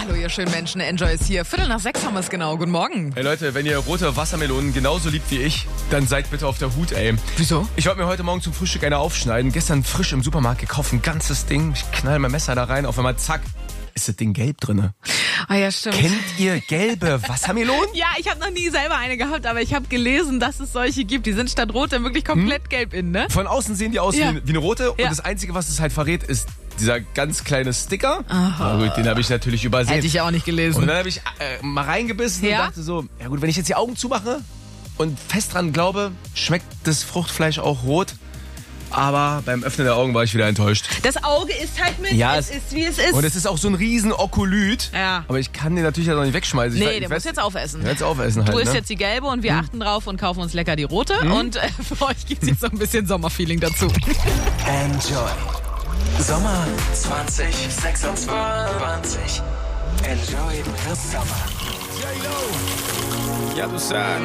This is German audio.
Hallo ihr schönen Menschen, Enjoy ist hier. 5:45 haben wir es genau. Guten Morgen. Hey Leute, wenn ihr rote Wassermelonen genauso liebt wie ich, dann seid bitte auf der Hut, ey. Wieso? Ich wollte mir heute Morgen zum Frühstück eine aufschneiden. Gestern frisch im Supermarkt gekauft, ein ganzes Ding. Ich knall mein Messer da rein, auf einmal zack, ist das Ding gelb drinne. Ah ja, stimmt. Kennt ihr gelbe Wassermelonen? Ja, ich habe noch nie selber eine gehabt, aber ich habe gelesen, dass es solche gibt. Die sind statt rot dann wirklich komplett gelb innen, ne? Von außen sehen die aus Ja. wie eine rote Ja. und das Einzige, was es halt verrät, ist dieser ganz kleine Sticker. Aha. Na gut, den habe ich natürlich übersehen. Hätte ich ja auch nicht gelesen. Und dann habe ich mal reingebissen Ja? und dachte so, ja gut, wenn ich jetzt die Augen zumache und fest dran glaube, schmeckt das Fruchtfleisch auch rot. Aber beim Öffnen der Augen war ich wieder enttäuscht. Das Auge ist halt mit, Ja, es ist wie es ist. Und es ist auch so ein riesen Okolyt. Ja. Aber ich kann den natürlich noch nicht wegschmeißen. Nee, der muss jetzt aufessen. Jetzt aufessen halt, Du isst ne? jetzt die gelbe und wir achten drauf und kaufen uns lecker die rote. Und für euch gibt's jetzt so ein bisschen Sommerfeeling dazu. Enjoy. Sommer 2026. Enjoy the summer. Ja, du sagst.